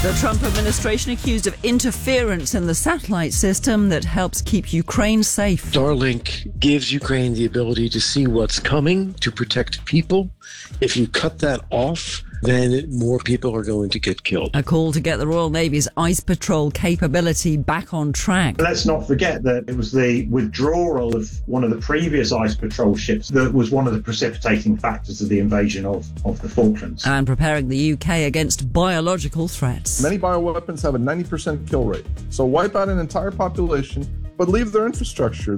The Trump administration accused of interference in the satellite system that helps keep Ukraine safe. Starlink gives Ukraine the ability to see what's coming, to protect people. If you cut that off, then more people are going to get killed. A call to get the Royal Navy's ice patrol capability back on track. Let's not forget that it was the withdrawal of one of the previous ice patrol ships that was one of the precipitating factors of the invasion of the Falklands. And preparing the UK against biological threats. Many bioweapons have a 90% kill rate. So wipe out an entire population, but leave their infrastructure.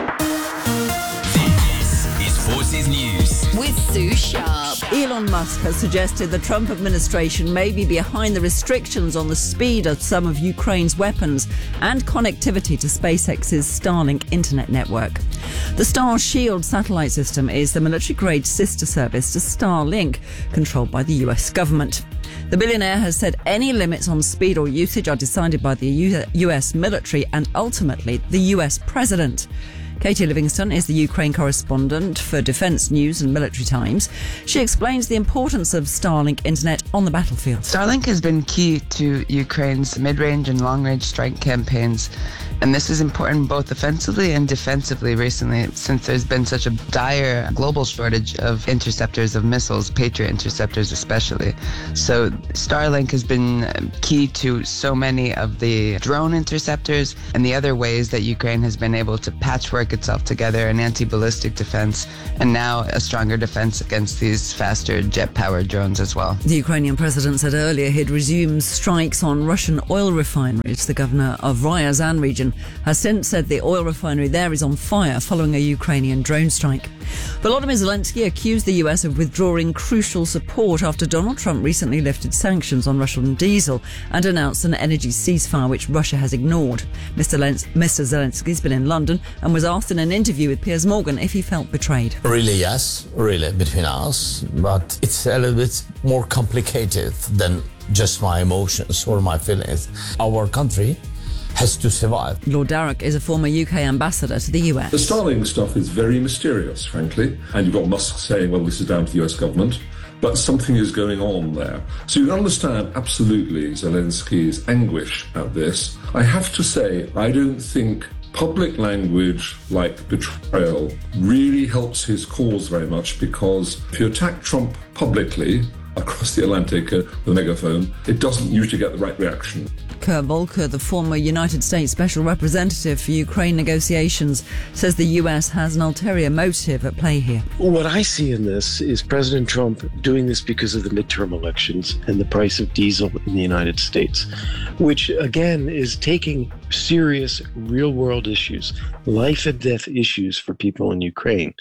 This is Forces News with Sue Sharp. Elon Musk has suggested the Trump administration may be behind the restrictions on the speed of some of Ukraine's weapons and connectivity to SpaceX's Starlink internet network. The Starshield satellite system is the military-grade sister service to Starlink, controlled by the US government. The billionaire has said any limits on speed or usage are decided by the US military and ultimately the US president. Katie Livingston is the Ukraine correspondent for Defence News and Military Times. She explains the importance of Starlink internet on the battlefield. Starlink has been key to Ukraine's mid-range and long-range strike campaigns, and this is important both offensively and defensively recently, since there's been such a dire global shortage of interceptors of missiles, Patriot interceptors especially. So Starlink has been key to so many of the drone interceptors and the other ways that Ukraine has been able to patchwork itself together, an anti-ballistic defense, and now a stronger defense against these faster jet-powered drones as well. The Ukrainian president said earlier he'd resumed strikes on Russian oil refineries. The governor of Ryazan region has since said the oil refinery there is on fire following a Ukrainian drone strike. Volodymyr Zelensky accused the US of withdrawing crucial support after Donald Trump recently lifted sanctions on Russian diesel and announced an energy ceasefire which Russia has ignored. Mr. Zelensky's been in London and was asked in an interview with Piers Morgan if he felt betrayed. Really, yes, really, between us, but it's a little bit more complicated than just my emotions or my feelings. Our country has to survive. Lord Darroch is a former UK ambassador to the US. The Starlink stuff is very mysterious, frankly, and you've got Musk saying, well, this is down to the US government, but something is going on there. So you can understand absolutely Zelensky's anguish at this. I have to say, I don't think public language like betrayal really helps his cause very much, because if you attack Trump publicly across the Atlantic with a megaphone, it doesn't usually get the right reaction. Kurt Volker, the former United States Special Representative for Ukraine negotiations, says the US has an ulterior motive at play here. What I see in this is President Trump doing this because of the midterm elections and the price of diesel in the United States, which again is taking serious real-world issues, life and death issues for people in Ukraine,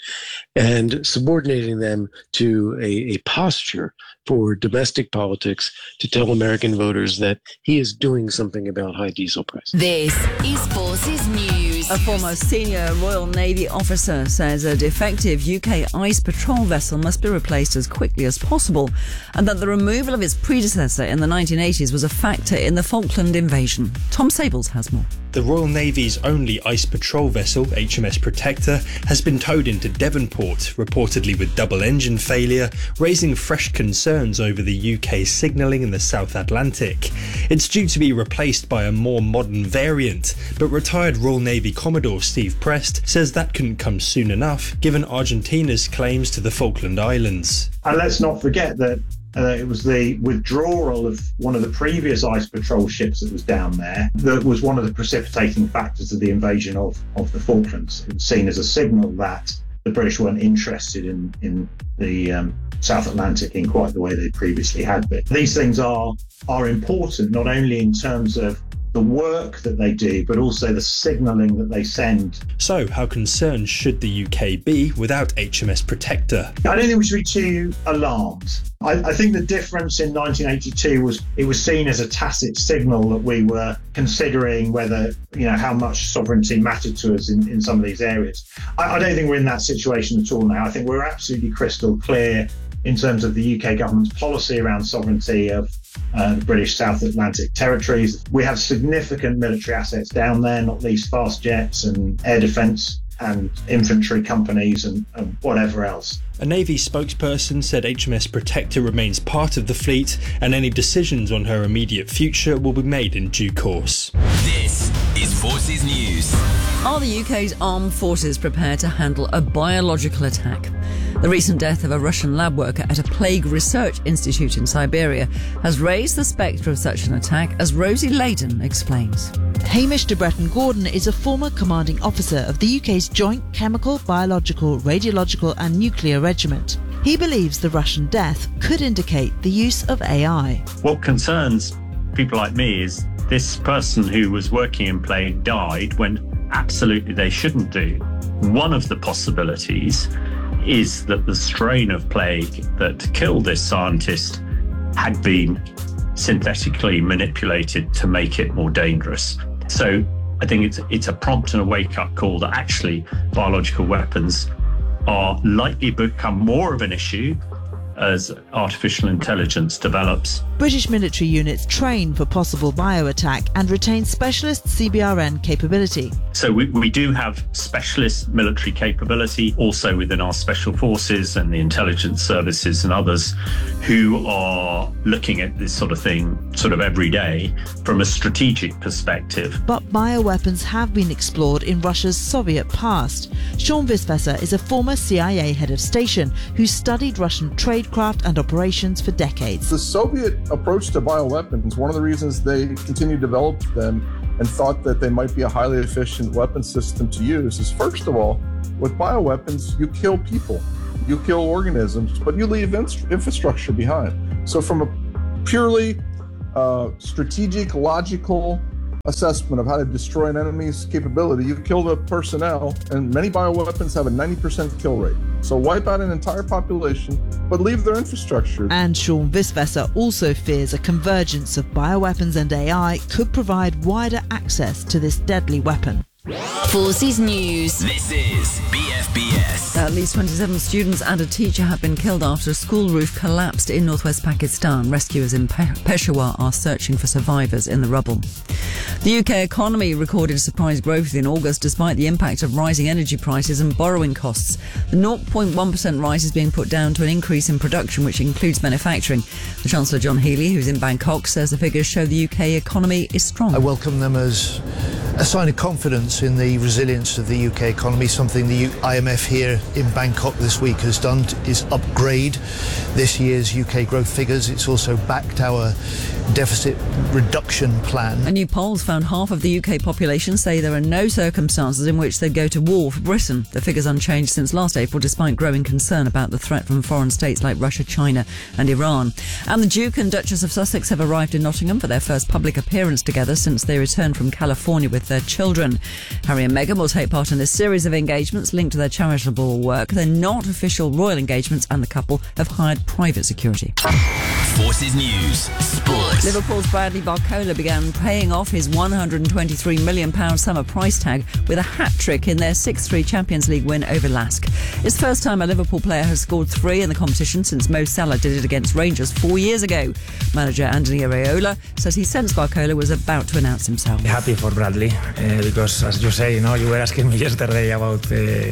and subordinating them to a posture for domestic politics to tell American voters that he is doing something about high diesel prices. This is Forces News. A former senior Royal Navy officer says a defective UK ice patrol vessel must be replaced as quickly as possible, and that the removal of its predecessor in the 1980s was a factor in the Falkland invasion. Tom Sables has more. The Royal Navy's only ice patrol vessel, HMS Protector, has been towed into Devonport, reportedly with double engine failure, raising fresh concerns over the UK's signalling in the South Atlantic. It's due to be replaced by a more modern variant, but retired Royal Navy Commodore Steve Prest says that couldn't come soon enough, given Argentina's claims to the Falkland Islands. And let's not forget that it was the withdrawal of one of the previous ice patrol ships that was down there that was one of the precipitating factors of the invasion of the Falklands. It was seen as a signal that the British weren't interested in the South Atlantic in quite the way they previously had been. These things are important, not only in terms of the work that they do, but also the signalling that they send. So, how concerned should the UK be without HMS Protector? I don't think we should be too alarmed. I think the difference in 1982 was it was seen as a tacit signal that we were considering whether, how much sovereignty mattered to us in some of these areas. I don't think we're in that situation at all now. I think we're absolutely crystal clear in terms of the UK government's policy around sovereignty of the British South Atlantic territories. We have significant military assets down there, not least fast jets and air defence. and infantry companies and whatever else. A Navy spokesperson said HMS Protector remains part of the fleet and any decisions on her immediate future will be made in due course. This is Forces News. Are the UK's armed forces prepared to handle a biological attack? The recent death of a Russian lab worker at a plague research institute in Siberia has raised the spectre of such an attack, as Rosie Layden explains. Hamish de Bretton-Gordon is a former commanding officer of the UK's Joint Chemical, Biological, Radiological and Nuclear Regiment. He believes the Russian death could indicate the use of AI. What concerns people like me is this person who was working in plague died when absolutely they shouldn't do. One of the possibilities is that the strain of plague that killed this scientist had been synthetically manipulated to make it more dangerous. So I think it's a prompt and a wake-up call that actually biological weapons are likely to become more of an issue as artificial intelligence develops. British military units train for possible bio-attack and retain specialist CBRN capability. So we do have specialist military capability also within our special forces and the intelligence services and others who are looking at this sort of thing sort of every day from a strategic perspective. But bioweapons have been explored in Russia's Soviet past. Sean Visvesser is a former CIA head of station who studied Russian tradecraft and operations for decades. The Soviet approach to bioweapons, one of the reasons they continued to develop them and thought that they might be a highly efficient weapon system to use is, first of all, with bioweapons, you kill people, you kill organisms, but you leave infrastructure behind. So from a purely strategic, logical assessment of how to destroy an enemy's capability, you kill the personnel, and many bioweapons have a 90% kill rate. So wipe out an entire population, but leave their infrastructure. And Sean Visvesser also fears a convergence of bioweapons and AI could provide wider access to this deadly weapon. Forces News. This is BFBS. At least 27 students and a teacher have been killed after a school roof collapsed in northwest Pakistan. Rescuers in Peshawar are searching for survivors in the rubble. The UK economy recorded surprise growth in August despite the impact of rising energy prices and borrowing costs. The 0.1% rise is being put down to an increase in production, which includes manufacturing. The Chancellor John Healey, who's in Bangkok, says the figures show the UK economy is strong. I welcome them as a sign of confidence in the resilience of the UK economy. Something the IMF here in Bangkok this week has done is upgrade this year's UK growth figures. It's also backed our deficit reduction plan. A new poll found half of the UK population say there are no circumstances in which they'd go to war for Britain. The figure's unchanged since last April, despite growing concern about the threat from foreign states like Russia, China and Iran. And the Duke and Duchess of Sussex have arrived in Nottingham for their first public appearance together since they returned from California with their children. Harry and Meghan will take part in this series of engagements linked to their charitable work. They're not official royal engagements, and the couple have hired private security. Forces News. Sport. Liverpool's Bradley Barcola began paying off his £123 million summer price tag with a hat-trick in their 6-3 Champions League win over Lask. It's the first time a Liverpool player has scored 3 in the competition since Mo Salah did it against Rangers 4 years ago. Manager Anthony Areola says he sensed Barcola was about to announce himself. Happy for Bradley because, as you say, you were asking me yesterday about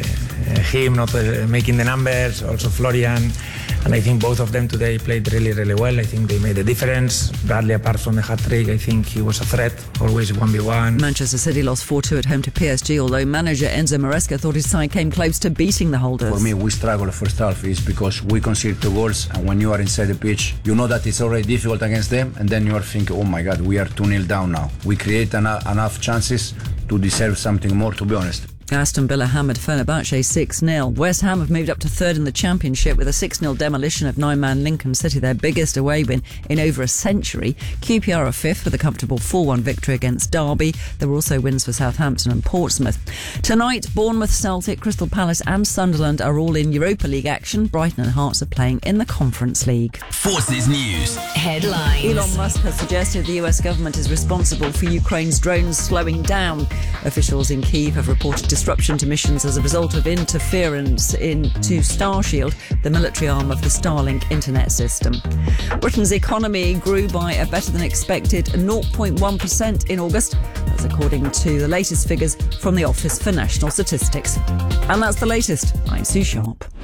him not making the numbers, also Florian, and I think both of them today played really, really well. I think they made a difference. Bradley, apart from the hat-trick, I think he was a threat, always 1v1. Manchester City lost 4-2 at home to PSG, although manager Enzo Maresca thought his side came close to beating the holders. For me, we struggle the first half is because we concede 2 goals, and when you are inside the pitch, you know that it's already difficult against them, and then you are thinking, oh my God, we are 2-0 down now. We create enough chances to deserve something more, to be honest. Aston Villa hammered Fenerbahce 6-0. West Ham have moved up to third in the Championship with a 6-0 demolition of 9-man Lincoln City, their biggest away win in over a century. QPR are fifth with a comfortable 4-1 victory against Derby. There were also wins for Southampton and Portsmouth. Tonight, Bournemouth, Celtic, Crystal Palace and Sunderland are all in Europa League action. Brighton and Hearts are playing in the Conference League. Forces News. Headlines. Elon Musk has suggested the US government is responsible for Ukraine's drones slowing down. Officials in Kyiv have reported disruption to missions as a result of interference into Starshield, the military arm of the Starlink internet system. Britain's economy grew by a better-than-expected 0.1% in August. That's according to the latest figures from the Office for National Statistics. And that's the latest. I'm Sue Sharp.